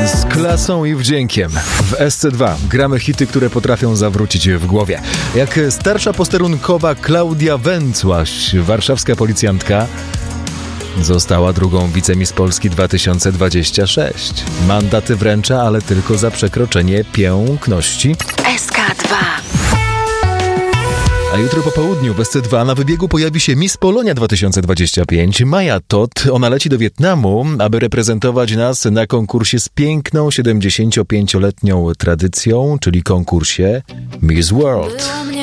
Z klasą i wdziękiem. W SC2 gramy hity, które potrafią zawrócić w głowie. Jak starsza posterunkowa Klaudia Węcłaś, warszawska policjantka, została drugą wicemiss Polski 2026. Mandaty wręcza, ale tylko za przekroczenie piękności. SK2. A jutro po południu w SC2 na wybiegu pojawi się Miss Polonia 2025. Maja Todt. Ona leci do Wietnamu, aby reprezentować nas na konkursie z piękną 75-letnią tradycją, czyli konkursie Miss World.